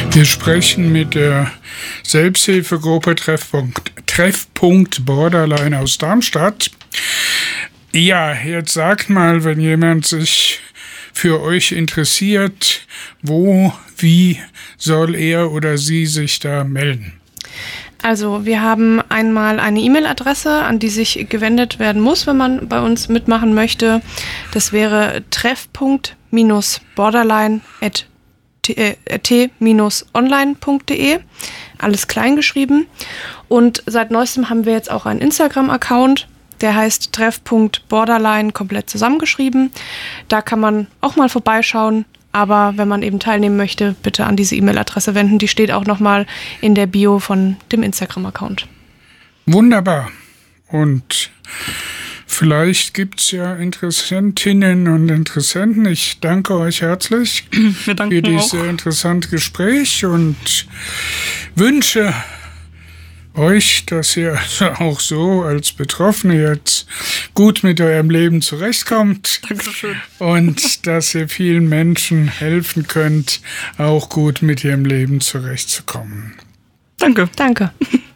Wir sprechen mit der Selbsthilfegruppe Treffpunkt Borderline aus Darmstadt. Ja, jetzt sagt mal, wenn jemand sich für euch interessiert, wo, wie soll er oder sie sich da melden? Also wir haben einmal eine E-Mail-Adresse, an die sich gewendet werden muss, wenn man bei uns mitmachen möchte. Das wäre treff.borderline@t-online.de, alles klein geschrieben. Und seit neuestem haben wir jetzt auch einen Instagram-Account, der heißt treff.borderline, komplett zusammengeschrieben. Da kann man auch mal vorbeischauen. Aber wenn man eben teilnehmen möchte, bitte an diese E-Mail-Adresse wenden. Die steht auch nochmal in der Bio von dem Instagram-Account. Wunderbar. Und vielleicht gibt es ja Interessentinnen und Interessenten. Ich danke euch herzlich für dieses interessante Gespräch und wünsche euch, dass ihr auch so als Betroffene jetzt gut mit eurem Leben zurechtkommt. Dankeschön. Und dass ihr vielen Menschen helfen könnt, auch gut mit ihrem Leben zurechtzukommen. Danke. Danke.